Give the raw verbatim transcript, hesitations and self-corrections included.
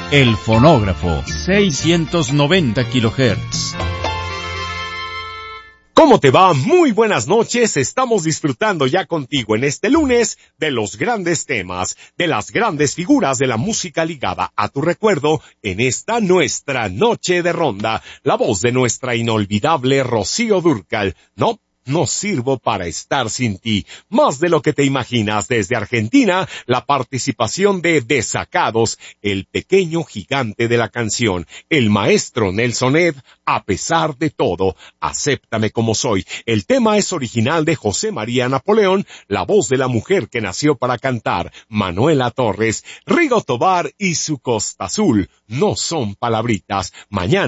El fonógrafo, seiscientos noventa kilohertz. ¿Cómo te va? Muy buenas noches. Estamos disfrutando ya contigo en este lunes de los grandes temas, de las grandes figuras de la música ligada a tu recuerdo en esta nuestra noche de ronda. La voz de nuestra inolvidable Rocío Dúrcal. No, no sirvo para estar sin ti. Más de lo que te imaginas. Desde Argentina, la participación de Desacados, el pequeño gigante de la canción, el maestro Nelson Ed, A pesar de todo, Acéptame como soy. El tema es original de José María Napoleón, la voz de la mujer que nació para cantar, Manuela Torres. Rigo Tobar y su Costa Azul. No son palabritas. Mañana